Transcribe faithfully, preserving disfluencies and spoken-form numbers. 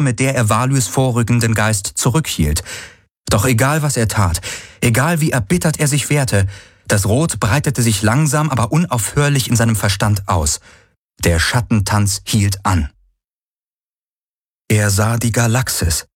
mit der er Values vorrückenden Geist zurückhielt. Doch egal, was er tat, egal wie erbittert er sich wehrte, das Rot breitete sich langsam, aber unaufhörlich in seinem Verstand aus. Der Schattentanz hielt an. Er sah die Galaxis,